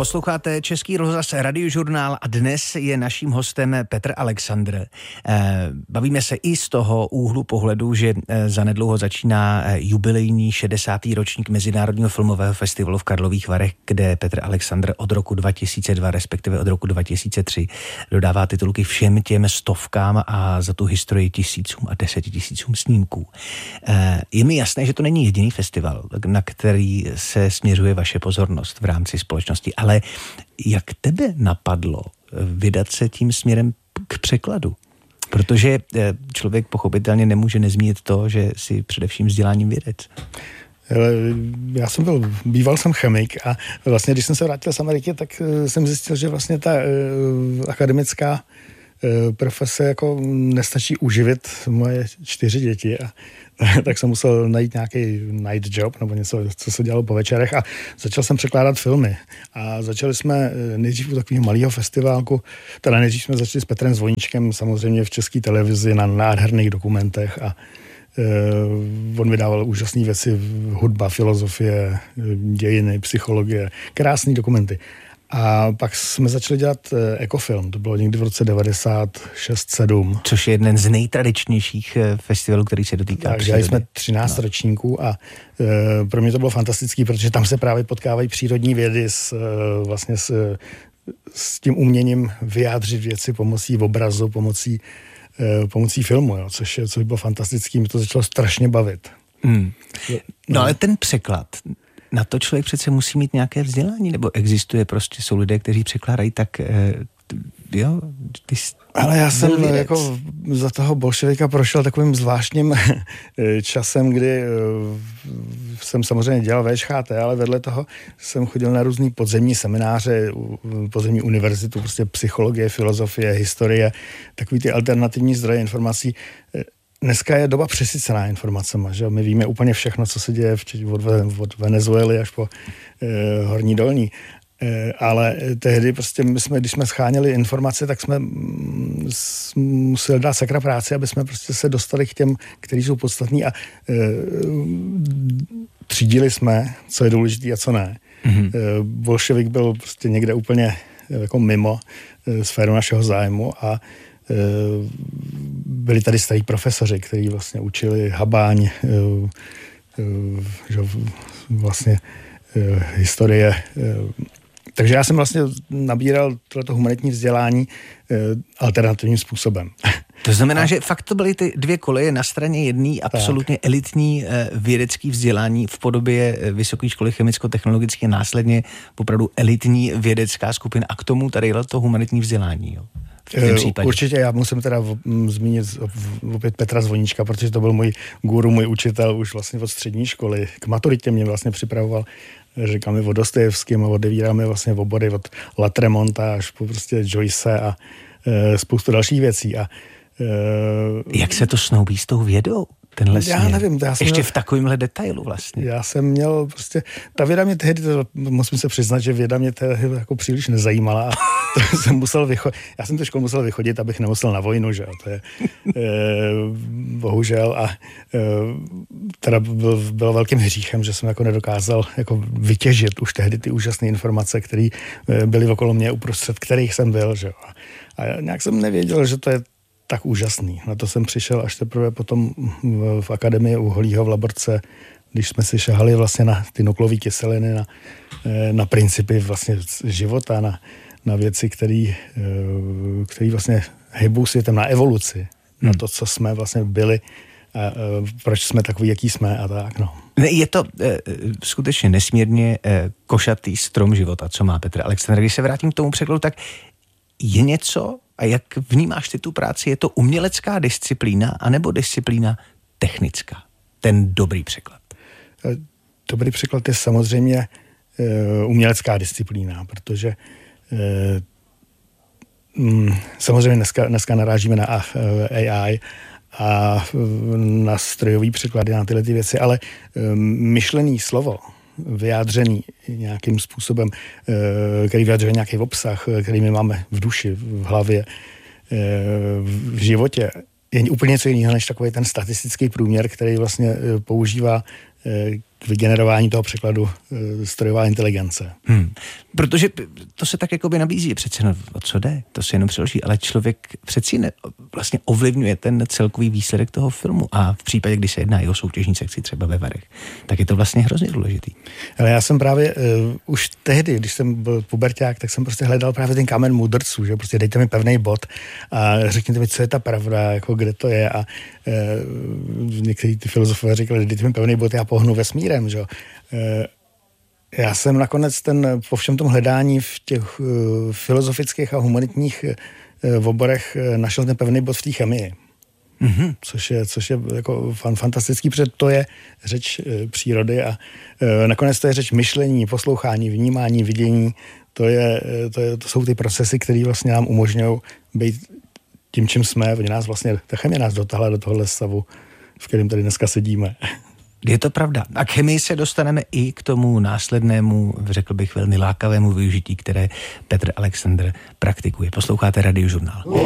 Posloucháte Český rozhlas Radiožurnál a dnes je naším hostem Petr Alexandr. Bavíme se i z toho úhlu pohledu, že zanedlouho začíná jubilejní 60. ročník Mezinárodního filmového festivalu v Karlových Varech, kde Petr Alexandr od roku 2002, respektive od roku 2003, dodává titulky všem těm stovkám a za tu historii tisícům a 10 000 snímků. Je mi jasné, že to není jediný festival, na který se směřuje vaše pozornost v rámci společnosti, ale jak tebe napadlo vydat se tím směrem k překladu? Protože člověk pochopitelně nemůže nezmínit to, že jsi především vzděláním vědec. Býval jsem chemik a vlastně, když jsem se vrátil z Ameriky, tak jsem zjistil, že vlastně ta akademická profese jako nestačí uživit moje 4 děti a tak jsem musel najít nějaký night job nebo něco, co se dělalo po večerech a začal jsem překládat filmy. A začali jsme nejdřív u takového malého festiválku, teda nejdřív jsme začali s Petrem Zvoníčkem, samozřejmě v České televizi na nádherných dokumentech a on vydával úžasné věci, hudba, filozofie, dějiny, psychologie, krásné dokumenty. A pak jsme začali dělat ekofilm, to bylo někdy v roce 96-7. Což je jeden z nejtradičnějších festivalů, který se dotýká přírody. Dělali jsme 13 ročníků a pro mě to bylo fantastický, protože tam se právě potkávají přírodní vědy s tím uměním vyjádřit věci pomocí obrazu, pomocí filmu, jo, což bylo fantastický, mě to začalo strašně bavit. No ale ten překlad, na to člověk přece musí mít nějaké vzdělání, nebo existuje prostě, jsou lidé, kteří překládají tak, jo? Ale já jsem jako za toho bolševika prošel takovým zvláštním časem, kdy jsem samozřejmě dělal VŠHT, ale vedle toho jsem chodil na různý podzemní semináře, podzemní univerzitu, prostě psychologie, filozofie, historie, takový ty alternativní zdroje informací. Dneska je doba přesycená informacema, že my víme úplně všechno, co se děje od Venezuely až po Horní Dolní. Ale tehdy prostě když jsme scháněli informace, tak jsme museli dát sakra práci, aby jsme prostě se dostali k těm, kteří jsou podstatní a třídili jsme, co je důležitý a co ne. Bolševik byl prostě někde úplně jako mimo sféru našeho zájmu a byli tady starí profesoři, kteří vlastně učili Habaň, vlastně historie. Takže já jsem vlastně nabíral tohleto humanitní vzdělání alternativním způsobem. To znamená, že fakt to byly ty 2 koleje, na straně jedný absolutně elitní vědecký vzdělání v podobě Vysoké školy chemicko-technologické, následně opravdu elitní vědecká skupina a k tomu tady to humanitní vzdělání, jo? Určitě, já musím teda zmínit opět Petra Zvoníčka, protože to byl můj guru, můj učitel už vlastně od střední školy. K maturitě mě vlastně připravoval, říkal mi o Dostojevském a odevíral mi vlastně obory od Latremonta až po prostě Joyce a spoustu dalších věcí. Jak se to snoubí s tou vědou? Tenhle já nevím. Ještě v takovémhle detailu vlastně. Já jsem měl prostě, ta věda mě tehdy, musím se přiznat, že věda mě tehdy jako příliš nezajímala a to jsem musel já jsem tu školu musel vychodit, abych nemusel na vojnu, že jo, to je bohužel a teda bylo velkým hříchem, že jsem jako nedokázal jako vytěžit už tehdy ty úžasné informace, které byly okolo mě, uprostřed kterých jsem byl, že jo. A nějak jsem nevěděl, že to je tak úžasný. Na to jsem přišel až teprve potom v akademii u Holího v Laborce, když jsme si šahali vlastně na ty nuklové kyseliny, na principy vlastně života, na věci, které vlastně hybou světem, na evoluci, na to, co jsme vlastně byli, a proč jsme takový, jaký jsme a tak, no. Je to skutečně nesmírně košatý strom života, co má Petr Alexandr. Když se vrátím k tomu překladu, tak je něco, a jak vnímáš ty tu práci, je to umělecká disciplína anebo disciplína technická? Ten dobrý překlad. Dobrý překlad je samozřejmě umělecká disciplína, protože samozřejmě dneska narážíme na AI a na strojový překlady, na tyhle ty věci, ale myšlený slovo, vyjádřený nějakým způsobem, který vyjadřuje nějaký obsah, který my máme v duši, v hlavě, v životě, je úplně něco jiného než takový ten statistický průměr, který vlastně používá vygenerování toho překladu strojová inteligence. Protože to se tak jakoby nabízí, přece no, o co jde, to se jenom přeloží, ale člověk přeci vlastně ovlivňuje ten celkový výsledek toho filmu a v případě, kdy se jedná i o soutěžní sekci třeba ve Varech, tak je to vlastně hrozně důležitý. Ale já jsem právě už tehdy, když jsem byl puberťák, tak jsem prostě hledal právě ten kámen mudrců, že prostě dejte mi pevný bod a řekněte mi, co je ta pravda, jako kde to je a někteří ty filozofové říkali, dejte mi pevný bod, já pohnu vesmírem, že? Já jsem nakonec po všem tom hledání v těch filozofických a humanitních oborech našel ten pevný bod v té chemii. Mm-hmm. Což je jako fantastický, protože to je řeč přírody a nakonec to je řeč myšlení, poslouchání, vnímání, vidění. To jsou ty procesy, které vlastně nám umožňují být tím, čím jsme. Ta chemie nás dotáhla do tohohle stavu, v kterém tady dneska sedíme. Je to pravda. A k chemii se dostaneme i k tomu následnému, řekl bych, velmi lákavému využití, které Petr Alexandr praktikuje. Posloucháte Radiožurnál.